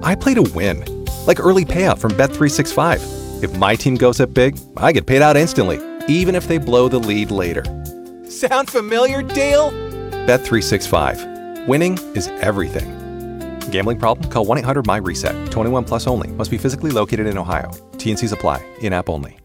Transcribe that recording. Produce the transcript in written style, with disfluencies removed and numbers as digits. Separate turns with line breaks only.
I play to win. Like early payout from Bet365. If my team goes up big, I get paid out instantly, even if they blow the lead later. Sound familiar, Dale? Bet365. Winning is everything. Gambling problem? Call 1-800-MY-RESET. 21 plus only. Must be physically located in Ohio. T&Cs apply. In-app only.